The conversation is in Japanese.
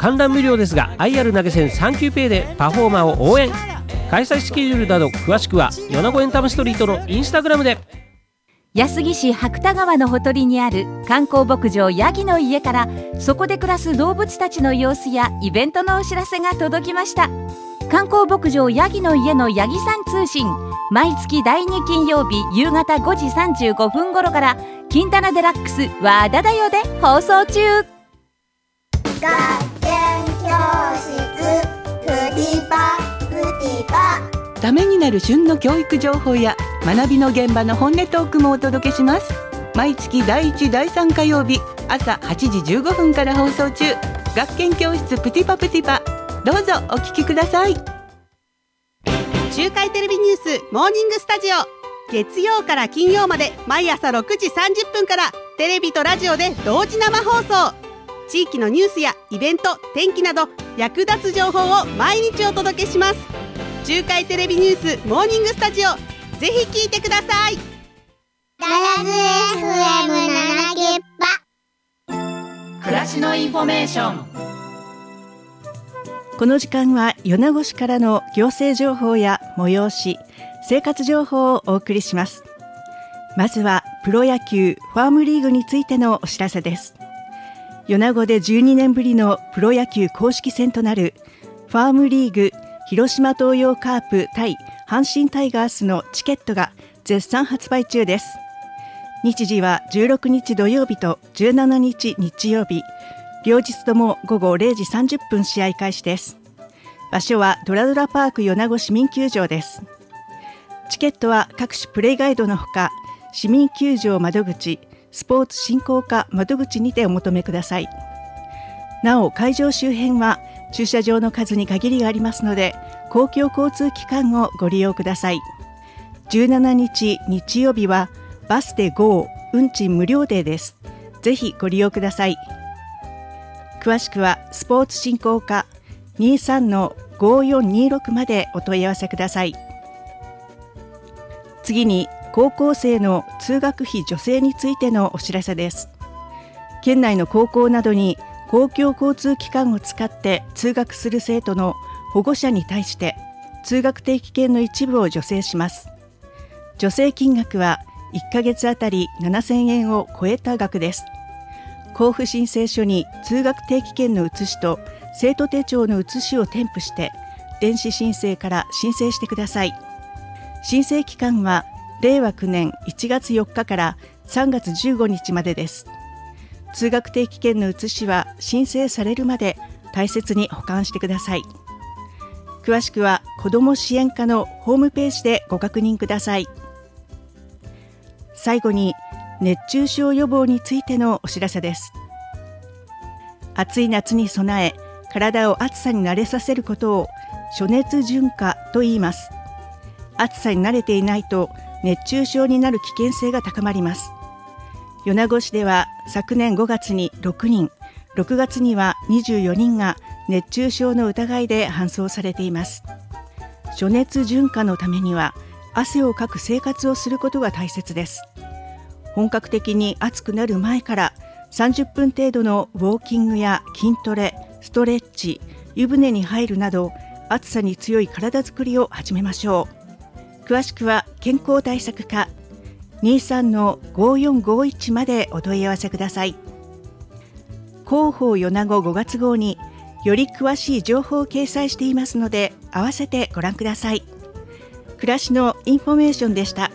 観覧無料ですが IR 投げ銭サンキューペイでパフォーマーを応援。開催スケジュールなど詳しくは米子エンタメストリートのインスタグラムで。 安来市白田川のほとりにある観光牧場ヤギの家から、そこで暮らす動物たちの様子やイベントのお知らせが届きました。観光牧場ヤギの家のヤギさん通信、毎月第2金曜日夕方5時35分頃から金棚デラックス和田だよで放送中。 学園教室プティパプティパ。 ためになる旬の教育情報や学びの現場の本音トークもお届けします。毎月第1第3火曜日朝8時15分から放送中。学研教室プティパプティパ、どうぞお聞きください。 中海テレビニュースモーニングスタジオ、月曜から金曜まで毎朝6時30分からテレビとラジオで同時生放送。地域のニュースやイベント、天気など役立つ情報を毎日お届けします。中海テレビニュースモーニングスタジオ、ぜひ聞いてください。 ガラズ FM7 ゲッパ。 暮らしのインフォメーション。 この時間は米子市からの行政情報や催し、生活情報をお送りします。まずはプロ野球ファームリーグについてのお知らせです。米子で12年ぶりのプロ野球公式戦となるファームリーグ広島東洋カープ対阪神タイガースのチケットが絶賛発売中です。日時は16日土曜日と17日日曜日、両日とも午後0時30分試合開始です。場所はドラドラパーク米子市民球場です。チケットは各種プレイガイドのほか、市民球場窓口、スポーツ振興課窓口にてお求めください。なお会場周辺は駐車場の数に限りがありますので、公共交通機関をご利用ください。17日日曜日はバスで GO 運賃無料デーです。ぜひご利用ください。詳しくはスポーツ振興課 23-5426 までお問い合わせください。次に高校生の通学費助成についてのお知らせです。県内の高校などに公共交通機関を使って通学する生徒の保護者に対して通学定期券の一部を助成します。助成金額は1ヶ月あたり7000円を超えた額です。交付申請書に通学定期券の写しと生徒手帳の写しを添付して電子申請から申請してください。申請期間は令和9年1月4日から3月15日までです。通学定期券の写しは申請されるまで大切に保管してください。詳しくは子ども支援課のホームページでご確認ください。最後に熱中症予防についてのお知らせです。暑い夏に備え、体を暑さに慣れさせることを暑熱順化と言います。暑さに慣れていないと熱中症になる危険性が高まります。米子市では昨年5月に6人、6月には24人が熱中症の疑いで搬送されています。暑熱順化のためには汗をかく生活をすることが大切です。本格的に暑くなる前から30分程度のウォーキングや筋トレ、ストレッチ、湯船に入るなど暑さに強い体づくりを始めましょう。詳しくは健康対策課 23-5451 までお問い合わせください。広報米子5月号により詳しい情報を掲載していますので、合わせてご覧ください。暮らしのインフォメーションでした。